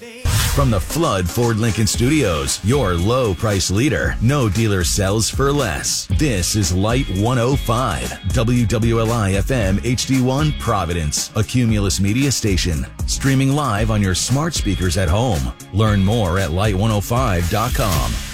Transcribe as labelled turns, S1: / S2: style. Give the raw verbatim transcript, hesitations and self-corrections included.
S1: From the Flood Ford Lincoln Studios, your low price leader. No dealer sells for less. This is Light one oh five, W W L I F M H D one Providence, a Cumulus media station. Streaming live on your smart speakers at home. Learn more at light one oh five dot com.